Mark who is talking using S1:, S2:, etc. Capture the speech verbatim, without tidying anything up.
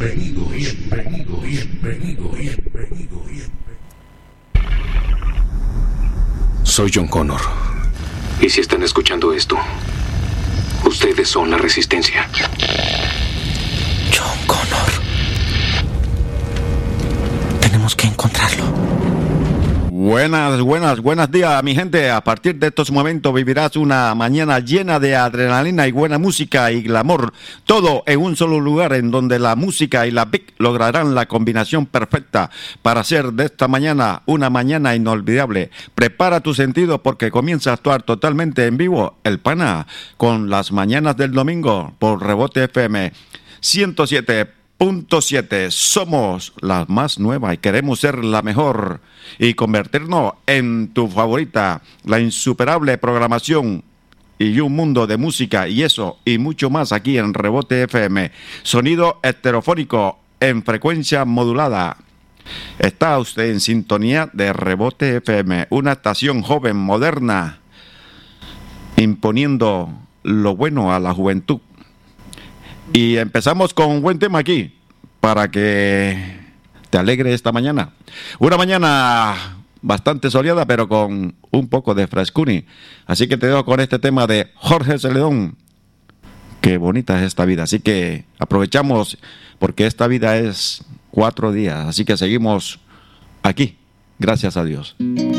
S1: bienvenido, bienvenido, bienvenido, bienvenido, bienvenido.
S2: Soy John Connor. Y si están escuchando esto, ustedes son la resistencia.
S3: John Connor. Tenemos que encontrarlo.
S4: Buenas, buenas, buenos días, mi gente. A partir de estos momentos vivirás una mañana llena de adrenalina y buena música y glamour. Todo en un solo lugar en donde la música y la Big lograrán la combinación perfecta para hacer de esta mañana una mañana inolvidable. Prepara tu sentido porque comienza a actuar totalmente en vivo El Pana con las mañanas del domingo por Rebote F M ciento siete punto siete. Somos la más nueva y queremos ser la mejor y convertirnos en tu favorita, la insuperable programación y un mundo de música y eso y mucho más aquí en Rebote F M. Sonido heterofónico en frecuencia modulada. Está usted en sintonía de Rebote F M, una estación joven, moderna, imponiendo lo bueno a la juventud. Y empezamos con un buen tema aquí, para que te alegre esta mañana. Una mañana bastante soleada, pero con un poco de frescuni. Así que te dejo con este tema de Jorge Celedón. Qué bonita es esta vida. Así que aprovechamos, porque esta vida es cuatro días. Así que seguimos aquí, gracias a Dios.